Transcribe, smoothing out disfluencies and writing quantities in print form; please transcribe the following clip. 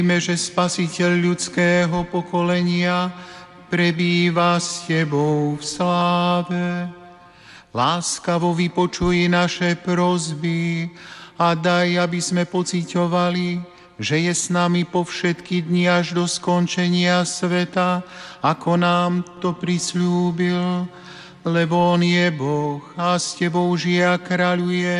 že Spasiteľ ľudského pokolenia prebýva s Tebou v sláve. Láskavo vypočuj naše prosby a daj, aby sme pociťovali, že je s nami po všetky dni až do skončenia sveta, ako nám to prisľúbil, lebo On je Boh a s Tebou žije a kráľuje